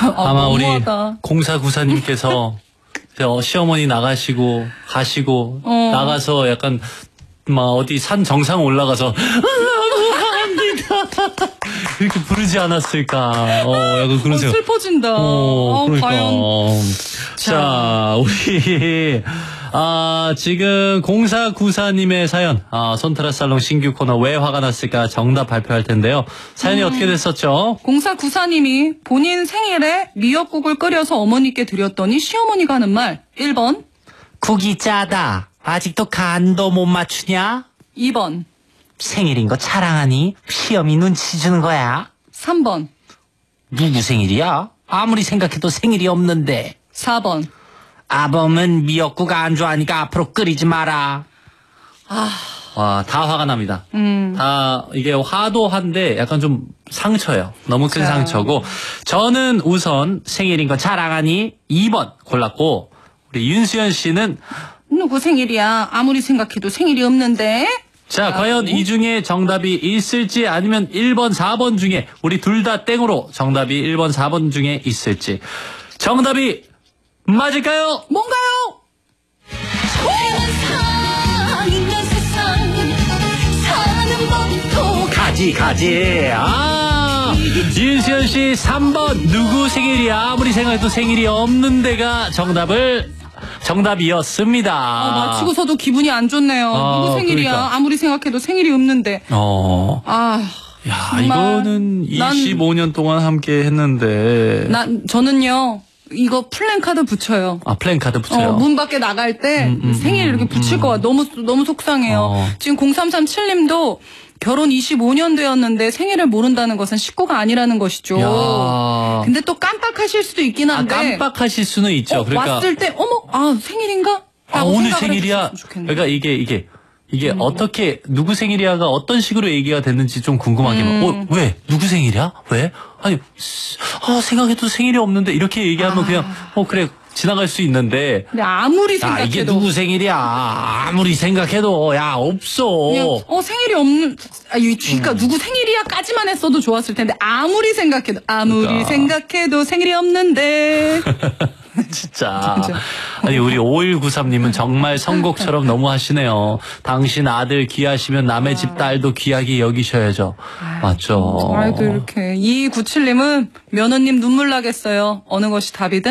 아마 우리 너무하다. 0494님께서 시어머니 나가시고 가시고 나가서 약간 막 어디 산 정상 올라가서 합니다 이렇게 부르지 않았을까. 약간 그런 생각. 슬퍼진다. 그러니까. 과연. 자, 우리 지금 0494님의 사연, 손트라살롱 신규 코너 왜 화가 났을까 정답 발표할 텐데요. 사연이 어떻게 됐었죠? 0494님이 본인 생일에 미역국을 끓여서 어머니께 드렸더니 시어머니가 하는 말 1번 국이 짜다. 아직도 간도 못 맞추냐? 2번 생일인 거 자랑하니? 시험이 눈치 주는 거야? 3번 누구 생일이야? 아무리 생각해도 생일이 없는데. 4번 아범은 미역국 안 좋아하니까 앞으로 끓이지 마라. 와, 다 화가 납니다. 다 이게 화도 한데 약간 좀 상처예요. 너무 큰 상처고. 저는 우선 생일인 거 자랑하니 2번 골랐고, 우리 윤수연 씨는 누구 생일이야? 아무리 생각해도 생일이 없는데. 자, 과연 이 중에 정답이 있을지 아니면 1번, 4번 중에 우리 둘 다 땡으로 정답이 1번, 4번 중에 있을지. 정답이 맞을까요? 뭔가요? 가지. 윤수연 씨 3번 누구 생일이야? 아무리 생각해도 생일이 없는 데가 정답이었습니다. 맞히고서도 기분이 안 좋네요. 누구 생일이야? 그러니까. 아무리 생각해도 생일이 없는데. 야, 정말. 이거는 25년 동안 함께 했는데. 저는요, 이거 플랜카드 붙여요. 플랜카드 붙여요. 문 밖에 나갈 때 생일 이렇게 붙일 거야. 너무 속상해요. 지금 0337님도 결혼 25년 되었는데 생일을 모른다는 것은 식구가 아니라는 것이죠. 야. 근데 또 깜빡하실 수도 있긴 한데. 깜빡하실 수는 있죠. 그러니까. 왔을 때, 생일인가? 오늘 생일이야. 그러니까 이게 어떻게 누구 생일이야가 어떤 식으로 얘기가 됐는지 좀 궁금하긴. 왜 누구 생일이야? 왜? 아니 생각해도 생일이 없는데 이렇게 얘기하면 그냥 그래 지나갈 수 있는데. 근데 아무리 생각해도 이게 누구 생일이야? 아무리 생각해도 없어. 그냥 생일이 없는 그러니까 누구 생일이야까지만 했어도 좋았을 텐데 아무리 생각해도 생일이 없는데. 진짜. 아니, 우리 5193님은 정말 선곡처럼 너무 하시네요. 당신 아들 귀하시면 남의 집 딸도 귀하게 여기셔야죠. 맞죠. 아이도 이렇게. 2297님은 며느님 눈물 나겠어요. 어느 것이 답이든